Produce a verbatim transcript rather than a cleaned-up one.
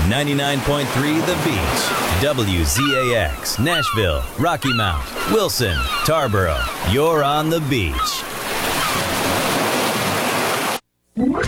ninety-nine point three The Beach. W Z A X, Nashville, Rocky Mount, Wilson, Tarboro. You're on the beach.